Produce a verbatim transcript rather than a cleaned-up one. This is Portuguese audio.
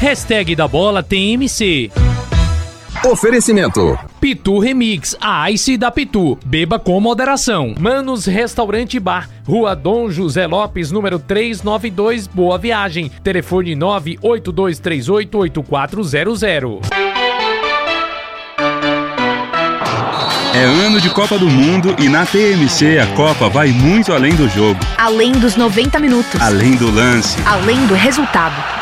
Hashtag da bola T M C. Oferecimento Pitu Remix, a Ice da Pitu. Beba com moderação. Manos Restaurante Bar, Rua Dom José Lopes, número trezentos e noventa e dois, Boa Viagem. Telefone nove oito dois três oito oito quatro zero zero. É ano de Copa do Mundo e na T M C a Copa vai muito além do jogo. Além dos noventa minutos. Além do lance. Além do resultado.